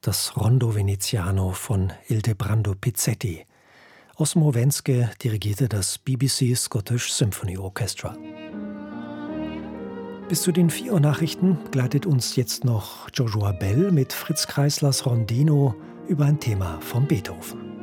das Rondo Veneziano von Ildebrando Pizzetti. Osmo Wenske dirigierte das BBC Scottish Symphony Orchestra. Bis zu den 4 Uhr Nachrichten gleitet uns jetzt noch Joshua Bell mit Fritz Kreislers Rondino über ein Thema von Beethoven.